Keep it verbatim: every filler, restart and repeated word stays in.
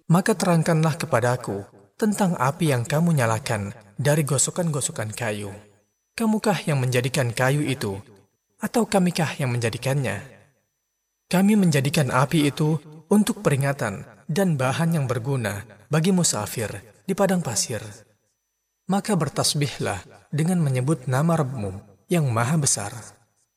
Maka terangkanlah kepadaku tentang api yang kamu nyalakan dari gosokan-gosokan kayu. Kamukah yang menjadikan kayu itu, atau kamikah yang menjadikannya? Kami menjadikan api itu untuk peringatan dan bahan yang berguna bagi musafir di padang pasir. Maka bertasbihlah dengan menyebut nama Rabbmu yang maha besar.